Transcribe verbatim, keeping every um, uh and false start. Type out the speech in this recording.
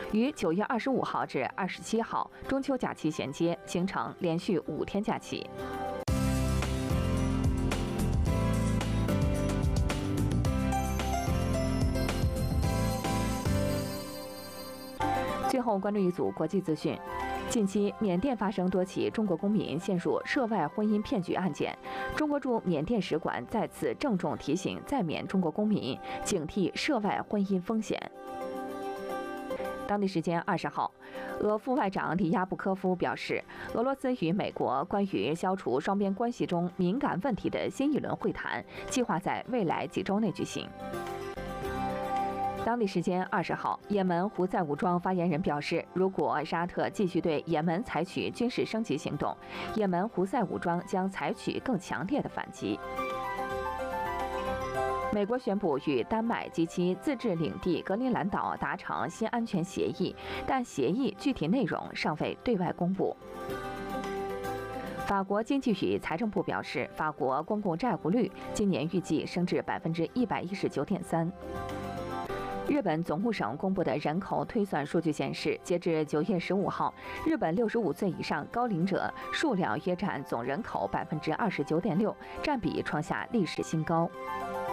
于九月二十五号至二十七号中秋假期衔接，形成连续五天假期。最后关注一组国际资讯。近期，缅甸发生多起中国公民陷入涉外婚姻骗局案件。中国驻缅甸使馆再次郑重提醒在缅中国公民警惕涉外婚姻风险。当地时间二十号，俄副外长里亚布科夫表示，俄罗斯与美国关于消除双边关系中敏感问题的新一轮会谈计划在未来几周内举行。当地时间二十号，也门胡塞武装发言人表示，如果沙特继续对也门采取军事升级行动，也门胡塞武装将采取更强烈的反击。美国宣布与丹麦及其自治领地格陵兰岛达成新安全协议，但协议具体内容尚未对外公布。法国经济与财政部表示，法国公共债务率今年预计升至百分之一百一十九点三。日本总务省公布的人口推算数据显示，截至九月十五号，日本六十五岁以上高龄者数量约占总人口百分之二十九点六，占比创下历史新高。